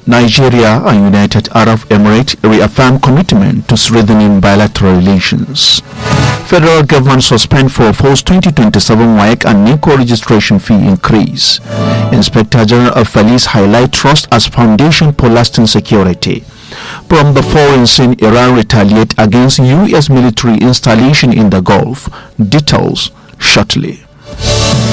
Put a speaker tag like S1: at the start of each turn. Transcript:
S1: Nigeria and United Arab Emirates reaffirm commitment to strengthening bilateral relations. Federal government suspend for forced 2027 WAEC and NECO registration fee increase. Inspector General of Police highlight trust as foundation for lasting security. From the foreign scene, Iran retaliate against U.S. military installation in the Gulf. Details shortly.